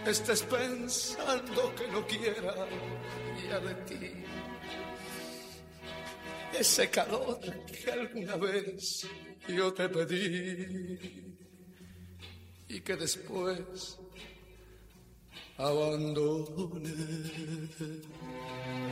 estés pensando que no quiera ya de ti ese calor que alguna vez yo te pedí y que después abandoné.